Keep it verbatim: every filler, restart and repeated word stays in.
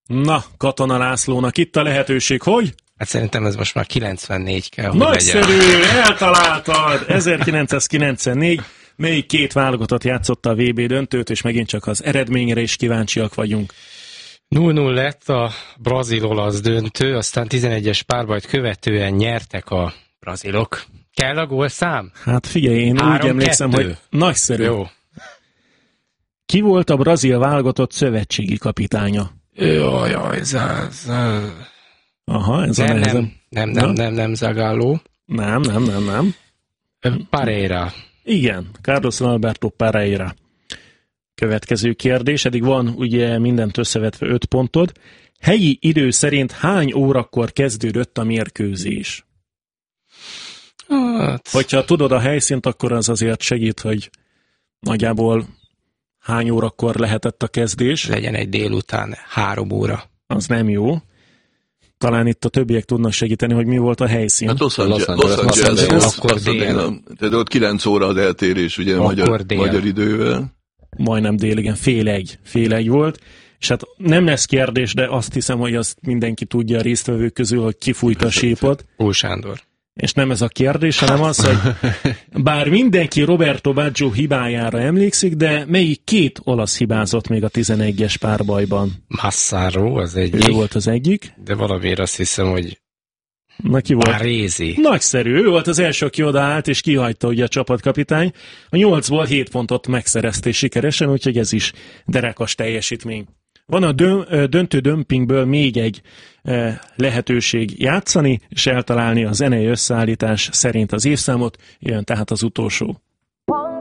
Na, Katona Lászlónak itt a lehetőség, hogy? Hát szerintem ez most már kilencvennégy kell, hogy Nagyszerű, eltaláltad! ezerkilencszázkilencvennégy, melyik két válogatott játszotta a vé bé döntőt, és megint csak az eredményre is kíváncsiak vagyunk. nulla nulla lett a brazil-olasz döntő, aztán tizenegyes párbajt követően nyertek a brazilok. Kell a gólszám? Hát figyelj, én Három, úgy emlékszem, kettő. hogy nagyszerű. Jó. Ki volt a brazil válogatott szövetségi kapitánya? Jaj, jaj, ez az... Aha, ez nem, a nehezem. nem, nem, nem, nem, nem, Zagallo. Nem, nem, nem, nem. Pereira. Igen, Carlos Alberto Pereira. Következő kérdés, eddig van ugye mindent összevetve öt pontod. Helyi idő szerint hány órakor kezdődött a mérkőzés? Hát... Hogyha tudod a helyszínt, akkor az azért segít, hogy nagyjából hány órakor lehetett a kezdés. Legyen egy délután, három óra. Az nem jó. Talán itt a többiek tudnak segíteni, hogy mi volt a helyszín. Hát Los Angeles, Los Angeles, Los Angeles, Los Angeles, Los Angeles, akkor dél. tehát ott kilenc óra az eltérés, ugye, magyar, magyar idővel. Majdnem dél, igen, fél egy. Fél egy volt. És hát nem lesz kérdés, de azt hiszem, hogy azt mindenki tudja a résztvevők közül, hogy kifújta a sípot. Ó, Sándor. És nem ez a kérdés, hanem az, hogy bár mindenki Roberto Baggio hibájára emlékszik, de melyik két olasz hibázott még a tizenegyes párbajban? Massaro az egyik. Ő volt az egyik. De valamiért azt hiszem, hogy Na, ki volt? Parézi. Nagyszerű, ő volt az első, aki odaállt, és kihagyta ugye a csapatkapitány. A nyolcból hét pontot megszerezték sikeresen, úgyhogy ez is derekas teljesítmény. Van a döntő dömpingből még egy eh, lehetőség játszani, és eltalálni a zenei összeállítás szerint az évszámot, jön tehát az utolsó.